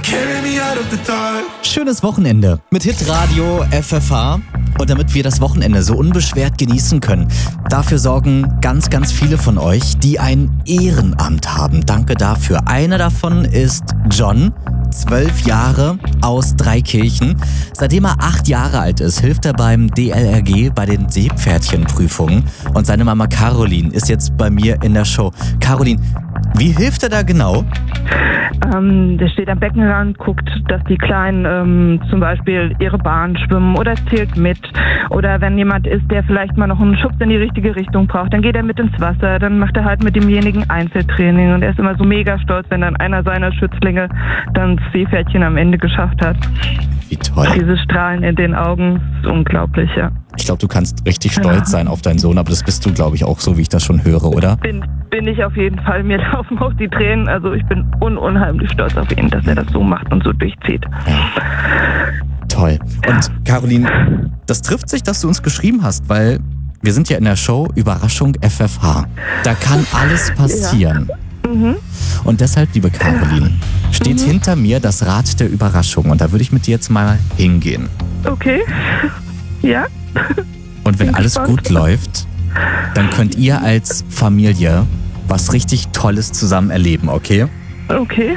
Schönes Wochenende mit Hitradio FFH. Und damit wir das Wochenende so unbeschwert genießen können, dafür sorgen ganz, ganz viele von euch, die ein Ehrenamt haben. Danke dafür. Einer davon ist John, 12 Jahre, aus Dreikirchen. Seitdem er 8 Jahre alt ist, hilft er beim DLRG bei den Seepferdchenprüfungen. Und seine Mama Caroline ist jetzt bei mir in der Show. Caroline, wie hilft er da genau? Der steht am Beckenrand, guckt, dass die Kleinen zum Beispiel ihre Bahn schwimmen oder zählt mit. Oder wenn jemand ist, der vielleicht mal noch einen Schubs in die richtige Richtung braucht, dann geht er mit ins Wasser. Dann macht er halt mit demjenigen Einzeltraining. Und er ist immer so mega stolz, wenn dann einer seiner Schützlinge dann das Seepferdchen am Ende geschafft hat. Wie toll. Diese Strahlen in den Augen, ist unglaublich, ja. Ich glaube, du kannst richtig stolz sein auf deinen Sohn, aber das bist du, glaube ich, auch so, wie ich das schon höre, oder? Bin ich auf jeden Fall. Mir laufen auch die Tränen. Also ich bin unheimlich stolz auf ihn, dass er das so macht und so durchzieht. Ja. Toll. Und Caroline, das trifft sich, dass du uns geschrieben hast, weil wir sind ja in der Show Überraschung FFH. Da kann alles passieren. Ja. Mhm. Und deshalb, liebe Caroline, steht hinter mir das Rad der Überraschung. Und da würde ich mit dir jetzt mal hingehen. Okay. Ja. Und wenn alles gut läuft, dann könnt ihr als Familie was richtig Tolles zusammen erleben, okay? Okay.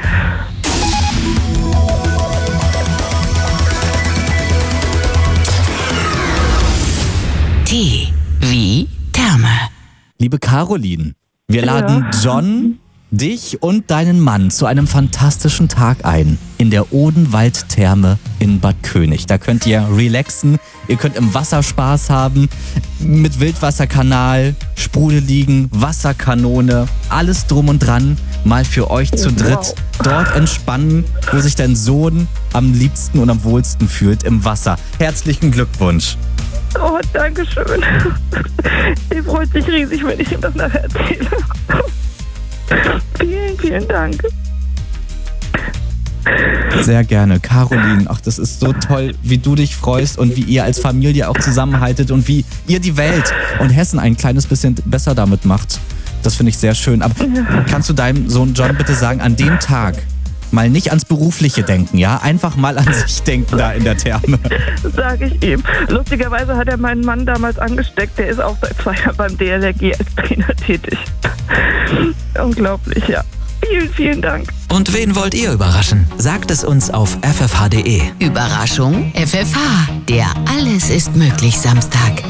T wie Therme. Liebe Caroline, wir laden John, dich und deinen Mann zu einem fantastischen Tag ein in der Odenwald-Therme in Bad König. Da könnt ihr relaxen, ihr könnt im Wasser Spaß haben, mit Wildwasserkanal, Sprudeligen, Wasserkanone, alles drum und dran, mal für euch zu dritt. Dort entspannen, wo sich dein Sohn am liebsten und am wohlsten fühlt, im Wasser. Herzlichen Glückwunsch. Oh, danke schön. Er freut sich riesig, wenn ich ihm das nachher erzähle. Vielen, vielen Dank. Sehr gerne. Caroline, ach, das ist so toll, wie du dich freust und wie ihr als Familie auch zusammenhaltet und wie ihr die Welt und Hessen ein kleines bisschen besser damit macht. Das finde ich sehr schön. Aber kannst du deinem Sohn John bitte sagen, an dem Tag mal nicht ans Berufliche denken, ja? Einfach mal an sich denken da in der Therme. Das sage ich ihm. Lustigerweise hat er meinen Mann damals angesteckt. Der ist auch seit 2 Jahren beim DLRG als Trainer tätig. Unglaublich, ja. Vielen, vielen Dank. Und wen wollt ihr überraschen? Sagt es uns auf ffh.de. Überraschung FFH, der Alles ist möglich Samstag.